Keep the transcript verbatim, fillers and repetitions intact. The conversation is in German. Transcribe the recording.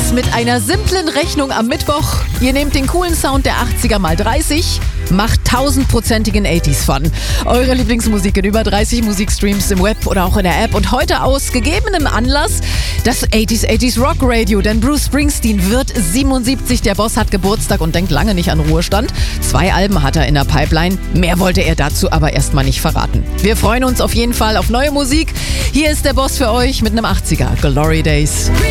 Boss mit einer simplen Rechnung am Mittwoch. Ihr nehmt den coolen Sound der achtziger mal dreißig, macht tausendprozentigen achtziger-Fun. Eure Lieblingsmusik in über dreißig Musikstreams im Web oder auch in der App. Und heute aus gegebenem Anlass das achtziger achtziger Rock Radio. Denn Bruce Springsteen wird siebenundsiebzig. Der Boss hat Geburtstag und denkt lange nicht an Ruhestand. Zwei Alben hat er in der Pipeline. Mehr wollte er dazu aber erstmal nicht verraten. Wir freuen uns auf jeden Fall auf neue Musik. Hier ist der Boss für euch mit einem achtziger. Glory Days.